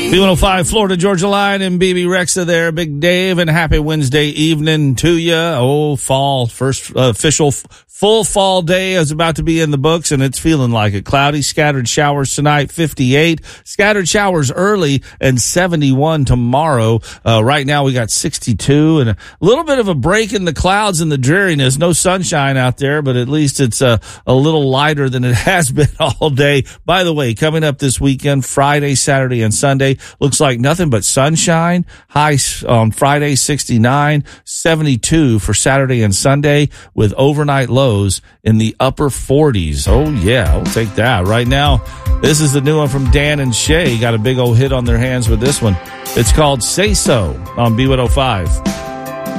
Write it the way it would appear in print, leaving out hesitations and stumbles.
B105, Florida Georgia Line, and BB Rexa there. Big Dave, and happy Wednesday evening to you. Oh, fall, first official full fall day is about to be in the books, and it's feeling like it. Cloudy, scattered showers tonight, 58. Scattered showers early, and 71 tomorrow. Right now we got 62, and a little bit of a break in the clouds and the dreariness. No sunshine out there, but at least it's a little lighter than it has been all day. By the way, coming up this weekend, Friday, Saturday, and Sunday, looks like nothing but sunshine. High on Friday, 69, 72 for Saturday and Sunday, with overnight lows in the upper 40s. Oh, yeah, we'll take that. Right now, this is the new one from Dan and Shay. Got a big old hit on their hands with this one. It's called Say So on B105.